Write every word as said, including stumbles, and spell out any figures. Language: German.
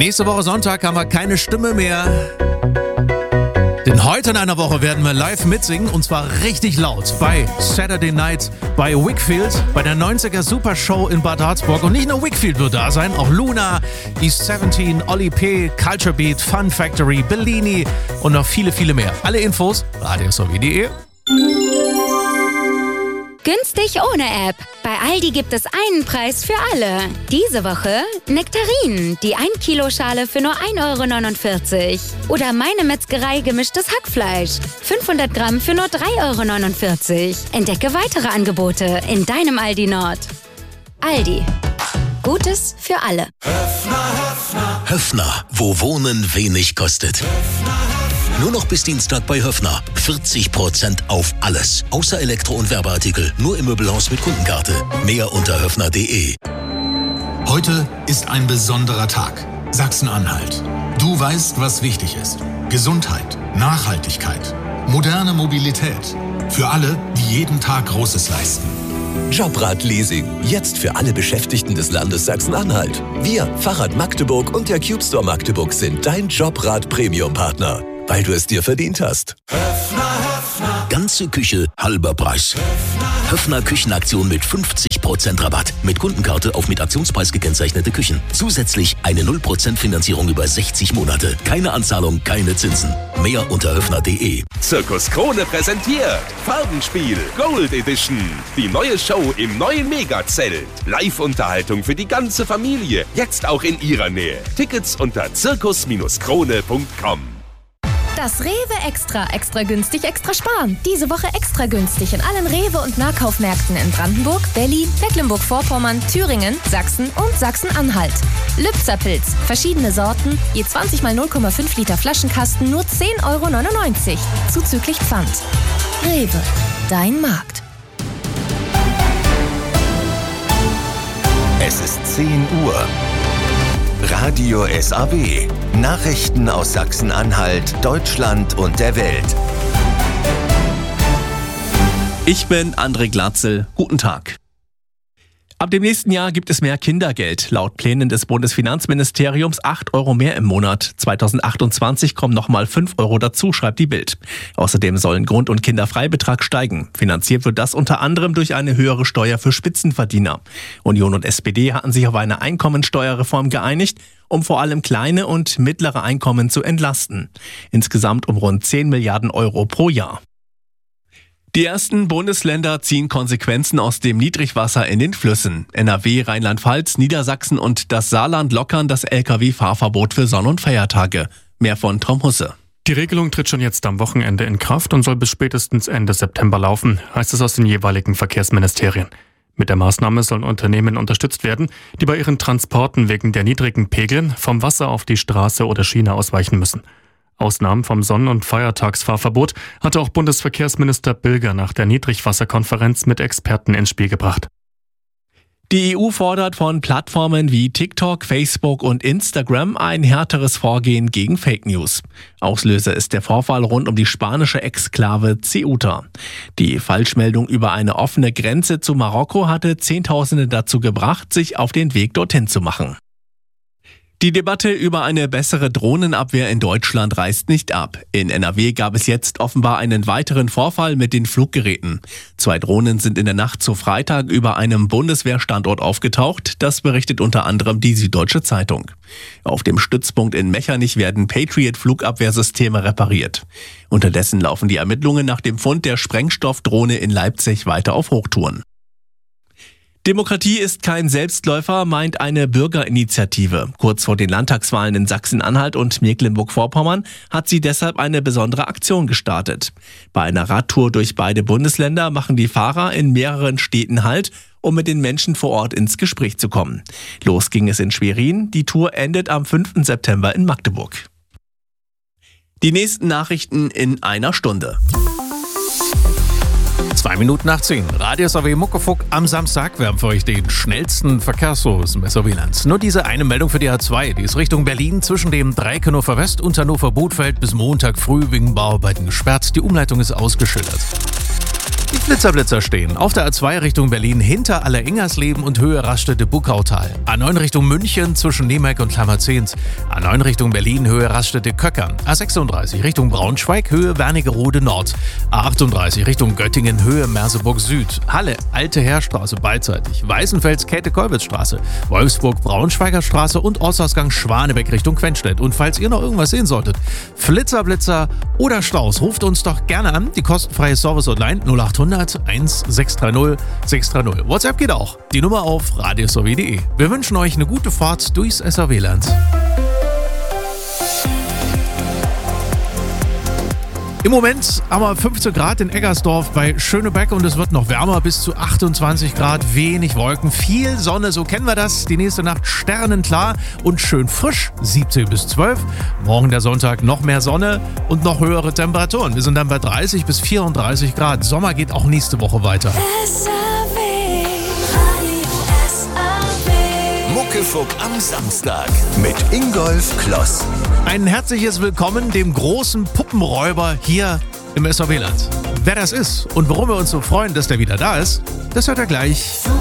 Nächste Woche Sonntag haben wir keine Stimme mehr. Denn heute in einer Woche werden wir live mitsingen und zwar richtig laut bei Saturday Night bei Wickfield, bei der neunziger Super Show in Bad Harzburg. Und nicht nur Wickfield wird da sein, auch Luna, East siebzehn, Oli P., Culture Beat, Fun Factory, Bellini und noch viele, viele mehr. Alle Infos radiosw punkt de. Günstig ohne App. Bei Aldi gibt es einen Preis für alle. Diese Woche Nektarinen, die ein Kilo Schale für nur ein Euro neunundvierzig. Oder Meine Metzgerei gemischtes Hackfleisch. fünfhundert Gramm für nur drei Euro neunundvierzig. Entdecke weitere Angebote in deinem Aldi Nord. Aldi. Gutes für alle. Höffner, Höffner. Höffner, wo Wohnen wenig kostet. Höffner, Nur noch bis Dienstag bei Höffner. vierzig Prozent auf alles. Außer Elektro- und Werbeartikel. Nur im Möbelhaus mit Kundenkarte. Mehr unter höffner punkt de. Heute ist ein besonderer Tag. Sachsen-Anhalt. Du weißt, was wichtig ist. Gesundheit, Nachhaltigkeit, moderne Mobilität. Für alle, die jeden Tag Großes leisten. Jobrad-Leasing. Jetzt für alle Beschäftigten des Landes Sachsen-Anhalt. Wir, Fahrrad Magdeburg und der Cube Store Magdeburg sind dein Jobrad-Premium-Partner. Weil du es dir verdient hast. Höffner, Höffner. Ganze Küche, halber Preis. Höffner, Höffner Küchenaktion mit fünfzig Prozent Rabatt. Mit Kundenkarte auf mit Aktionspreis gekennzeichnete Küchen. Zusätzlich eine null Prozent Finanzierung über sechzig Monate. Keine Anzahlung, keine Zinsen. Mehr unter höffner punkt de. Zirkus Krone präsentiert Farbenspiel Gold Edition. Die neue Show im neuen Megazelt. Live-Unterhaltung für die ganze Familie. Jetzt auch in ihrer Nähe. Tickets unter zirkus krone punkt com. Das Rewe Extra, extra günstig, extra sparen. Diese Woche extra günstig in allen Rewe- und Nahkaufmärkten in Brandenburg, Berlin, Mecklenburg-Vorpommern, Thüringen, Sachsen und Sachsen-Anhalt. Lübzer-Pilz, verschiedene Sorten, je zwanzig mal null Komma fünf Liter Flaschenkasten, nur zehn Euro neunundneunzig, zuzüglich Pfand. Rewe, dein Markt. Es ist zehn Uhr. Radio S A W. Nachrichten aus Sachsen-Anhalt, Deutschland und der Welt. Ich bin André Glatzel. Guten Tag. Ab dem nächsten Jahr gibt es mehr Kindergeld. Laut Plänen des Bundesfinanzministeriums acht Euro mehr im Monat. zweitausendachtundzwanzig kommen nochmal fünf Euro dazu, schreibt die Bild. Außerdem sollen Grund- und Kinderfreibetrag steigen. Finanziert wird das unter anderem durch eine höhere Steuer für Spitzenverdiener. Union und S P D hatten sich auf eine Einkommensteuerreform geeinigt, um vor allem kleine und mittlere Einkommen zu entlasten. Insgesamt um rund zehn Milliarden Euro pro Jahr. Die ersten Bundesländer ziehen Konsequenzen aus dem Niedrigwasser in den Flüssen. N R W, Rheinland-Pfalz, Niedersachsen und das Saarland lockern das L K W-Fahrverbot für Sonn- und Feiertage. Mehr von Tom Husse. Die Regelung tritt schon jetzt am Wochenende in Kraft und soll bis spätestens Ende September laufen, heißt es aus den jeweiligen Verkehrsministerien. Mit der Maßnahme sollen Unternehmen unterstützt werden, die bei ihren Transporten wegen der niedrigen Pegel vom Wasser auf die Straße oder Schiene ausweichen müssen. Ausnahmen vom Sonn- und Feiertagsfahrverbot hatte auch Bundesverkehrsminister Bilger nach der Niedrigwasserkonferenz mit Experten ins Spiel gebracht. Die E U fordert von Plattformen wie TikTok, Facebook und Instagram ein härteres Vorgehen gegen Fake News. Auslöser ist der Vorfall rund um die spanische Exklave Ceuta. Die Falschmeldung über eine offene Grenze zu Marokko hatte Zehntausende dazu gebracht, sich auf den Weg dorthin zu machen. Die Debatte über eine bessere Drohnenabwehr in Deutschland reißt nicht ab. In N R W gab es jetzt offenbar einen weiteren Vorfall mit den Fluggeräten. Zwei Drohnen sind in der Nacht zu Freitag über einem Bundeswehrstandort aufgetaucht. Das berichtet unter anderem die Süddeutsche Zeitung. Auf dem Stützpunkt in Mechernich werden Patriot-Flugabwehrsysteme repariert. Unterdessen laufen die Ermittlungen nach dem Fund der Sprengstoffdrohne in Leipzig weiter auf Hochtouren. Demokratie ist kein Selbstläufer, meint eine Bürgerinitiative. Kurz vor den Landtagswahlen in Sachsen-Anhalt und Mecklenburg-Vorpommern hat sie deshalb eine besondere Aktion gestartet. Bei einer Radtour durch beide Bundesländer machen die Fahrer in mehreren Städten Halt, um mit den Menschen vor Ort ins Gespräch zu kommen. Los ging es in Schwerin, die Tour endet am fünften September in Magdeburg. Die nächsten Nachrichten in einer Stunde. Zwei Minuten nach zehn. Radio S A W Muckefuck am Samstag. Wir haben für euch den schnellsten Verkehrsservice im S A W-Land. Nur diese eine Meldung für die A zwei. Die ist Richtung Berlin zwischen dem Dreieck Hannover West und Hannover Bothfeld bis Montag früh wegen Bauarbeiten gesperrt. Die Umleitung ist ausgeschildert. Die Blitzerblitzer stehen auf der A zwei Richtung Berlin hinter Alleringersleben und Höhe Raststätte-Buckautal. A neun Richtung München zwischen Nemek und Klammerzehnt. A neun Richtung Berlin Höhe Raststätte-Köckern. A sechsunddreißig Richtung Braunschweig Höhe Wernigerode Nord. A achtunddreißig Richtung Göttingen Höhe Merseburg Süd. Halle Alte Heerstraße beidseitig. Weißenfels Käthe-Kollwitz-Straße. Wolfsburg Braunschweiger Straße und Ostausgang Schwanebeck Richtung Quenstedt. Und falls ihr noch irgendwas sehen solltet, Flitzer, Blitzer oder Staus, ruft uns doch gerne an. Die kostenfreie Service-Hotline null achthundert eins sechs drei null sechs drei null. WhatsApp geht auch. Die Nummer auf radios punkt de. Wir wünschen euch eine gute Fahrt durchs S R W-Land. Im Moment haben wir fünfzehn Grad in Eggersdorf bei Schönebeck und es wird noch wärmer, bis zu achtundzwanzig Grad, wenig Wolken, viel Sonne, so kennen wir das. Die nächste Nacht sternenklar und schön frisch, siebzehn bis zwölf. Morgen der Sonntag noch mehr Sonne und noch höhere Temperaturen. Wir sind dann bei dreißig bis vierunddreißig Grad. Sommer geht auch nächste Woche weiter. Muckefuck am Samstag mit Ingolf Kloss. Ein herzliches Willkommen dem großen Puppenräuber hier im S R W-Land. Wer das ist und warum wir uns so freuen, dass der wieder da ist, das hört er gleich.